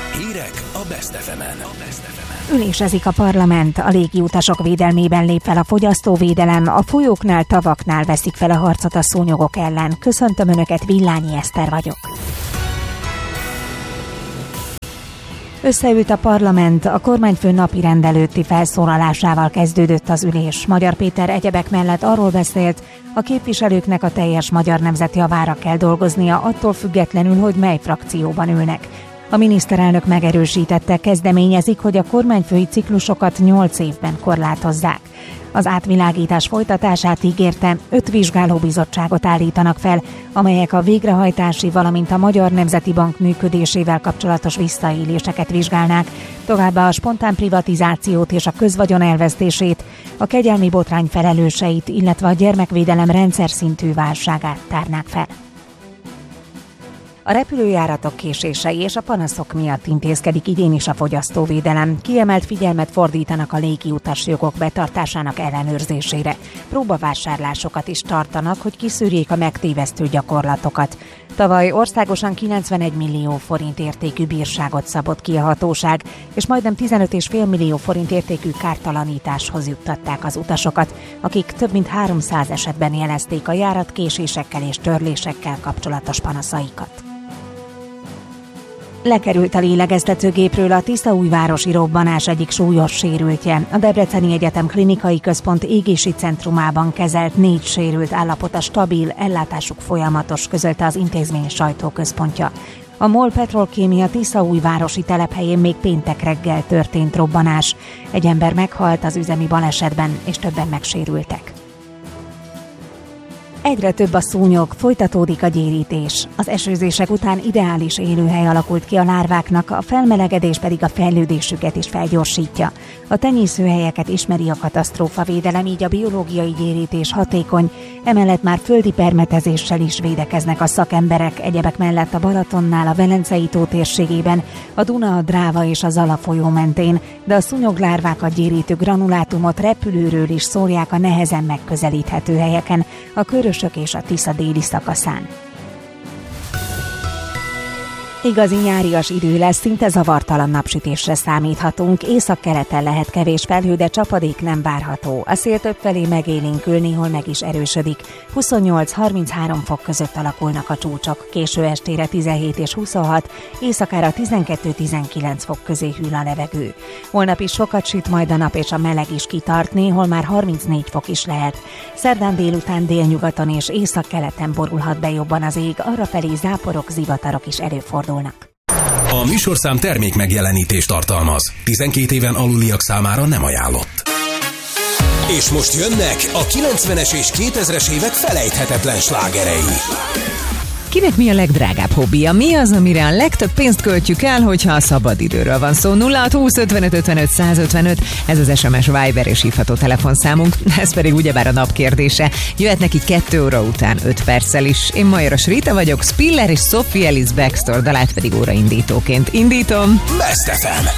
Hírek a Best FM-en. Ülésezik a parlament, a légiutasok védelmében lép fel a fogyasztóvédelem, a folyóknál, tavaknál veszik fel a harcot a szúnyogok ellen. Köszöntöm Önöket, Villányi Eszter vagyok. Összeült a parlament, a kormányfő napirend előtti felszólalásával kezdődött az ülés. Magyar Péter egyebek mellett arról beszélt, a képviselőknek a teljes magyar nemzet javára kell dolgoznia, attól függetlenül, hogy mely frakcióban ülnek. A miniszterelnök megerősítette, kezdeményezik, hogy a kormányfői ciklusokat 8 évben korlátozzák. Az átvilágítás folytatását ígérte, 5 vizsgálóbizottságot állítanak fel, amelyek a végrehajtási, valamint a Magyar Nemzeti Bank működésével kapcsolatos visszaéléseket vizsgálnák, továbbá a spontán privatizációt és a közvagyon elvesztését, a kegyelmi botrány felelőseit, illetve a gyermekvédelem rendszer szintű válságát tárnák fel. A repülőjáratok késései és a panaszok miatt intézkedik idén is a fogyasztóvédelem. Kiemelt figyelmet fordítanak a légiutas jogok betartásának ellenőrzésére. Próbavásárlásokat is tartanak, hogy kiszűrjék a megtévesztő gyakorlatokat. Tavaly országosan 91 millió forint értékű bírságot szabott ki a hatóság, és majdnem 15,5 millió forint értékű kártalanításhoz juttatták az utasokat, akik több mint 300 esetben jelezték a járatkésésekkel és törlésekkel kapcsolatos panaszaikat. Lekerült a lélegeztetőgépről a Tiszaújvárosi robbanás egyik súlyos sérültje. A Debreceni Egyetem Klinikai Központ égési centrumában kezelt 4 sérült állapota stabil, ellátásuk folyamatos, közölte az intézmény sajtóközpontja. A MOL Petrolkémia Tiszaújvárosi telephelyén még péntek reggel történt robbanás. Egy ember meghalt az üzemi balesetben, és többen megsérültek. Egyre több a szúnyog, folytatódik a gyérítés. Az esőzések után ideális élőhely alakult ki a lárváknak, a felmelegedés pedig a fejlődésüket is felgyorsítja. A tenyészőhelyeket ismeri a katasztrófavédelem, így a biológiai gyérítés hatékony, emellett már földi permetezéssel is védekeznek a szakemberek, egyebek mellett a Balatonnál, a Velencei-tó térségében, a Duna, a Dráva és a Zala folyó mentén, de a szúnyoglárvákat gyérítő granulátumot repülőről is szórják a nehezen megközelíthető helyeken, a Körösök és a Tisza déli szakaszán. Igazi nyárias idő lesz, szinte zavartalan napsütésre számíthatunk, északkeleten lehet kevés felhő, de csapadék nem várható. A szél többfelé megélénkül, néhol meg is erősödik. 28-33 fok között alakulnak a csúcsok, késő estére 17 és 26, éjszakára 12-19 fok közé hűl a levegő. Holnap is sokat süt majd a nap, és a meleg is kitart, néhol már 34 fok is lehet. Szerdán délután délnyugaton és északkeleten borulhat be jobban az ég, arrafelé záporok, zivatarok is előfordulnak. A műsorszám termék megjelenítést tartalmaz. 12 éven aluliak számára nem ajánlott. És most jönnek a 90-es és 2000-es évek felejthetetlen slágerei. Kinek mi a legdrágább hobbija? Mi az, amire a legtöbb pénzt költjük el, hogyha a szabadidőről van szó? 0620 55 55 155, ez az SMS, Viber és hívható telefonszámunk, ez pedig ugyebár a nap kérdése. Jöhet neki 2 óra után 5 perccel is. Én Majoros Rita vagyok, Spiller és Sophie Ellis Baxter dalát pedig óraindítóként indítom. Best FM.